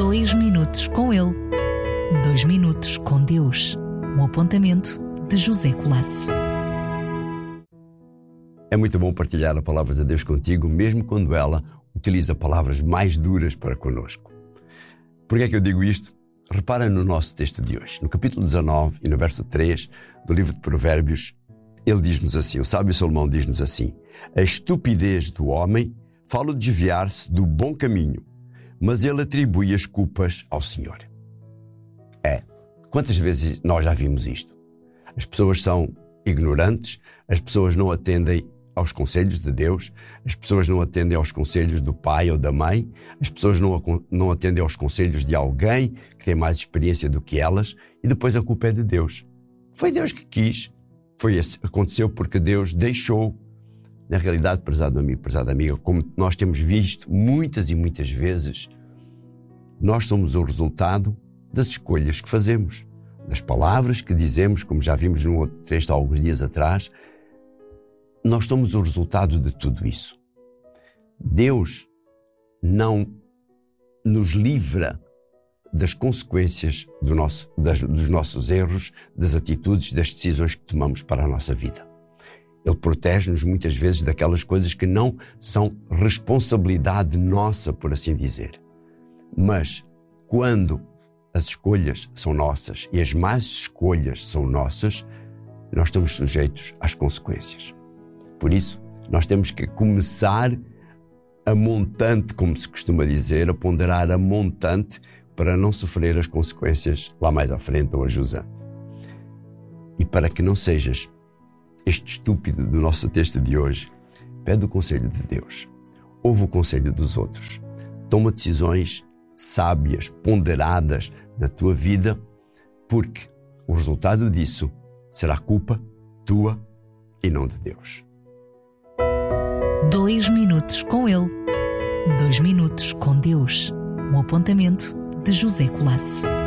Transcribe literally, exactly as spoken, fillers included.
Dois minutos com ele. Dois minutos com Deus. Um apontamento de José Colasso. É muito bom partilhar a palavra de Deus contigo, mesmo quando ela utiliza palavras mais duras para conosco. Por que é que eu digo isto? Repara no nosso texto de hoje. No capítulo dezanove e no verso três do livro de Provérbios, ele diz-nos assim, o sábio Salomão diz-nos assim: a estupidez do homem fala de desviar-se do bom caminho, mas ele atribui as culpas ao Senhor. É, quantas vezes nós já vimos isto? As pessoas são ignorantes, as pessoas não atendem aos conselhos de Deus, as pessoas não atendem aos conselhos do pai ou da mãe, as pessoas não, não atendem aos conselhos de alguém que tem mais experiência do que elas, e depois a culpa é de Deus. Foi Deus que quis, foi esse, aconteceu porque Deus deixou. Na realidade, prezado amigo, prezada amiga, como nós temos visto muitas e muitas vezes, nós somos o resultado das escolhas que fazemos, das palavras que dizemos, como já vimos num outro texto há alguns dias atrás. Nós somos o resultado de tudo isso. Deus não nos livra das consequências do nosso, das, dos nossos erros, das atitudes, das decisões que tomamos para a nossa vida. Ele protege-nos muitas vezes daquelas coisas que não são responsabilidade nossa, por assim dizer. Mas quando as escolhas são nossas e as más escolhas são nossas, nós estamos sujeitos às consequências. Por isso, nós temos que começar a montante, como se costuma dizer, a ponderar a montante para não sofrer as consequências lá mais à frente ou a jusante. E para que não sejas este estúpido do nosso texto de hoje, pede o conselho de Deus, ouve o conselho dos outros, toma decisões sábias, ponderadas na tua vida, porque o resultado disso será culpa tua e não de Deus. Dois minutos com ele. Dois minutos com Deus. Um apontamento de José Colasso.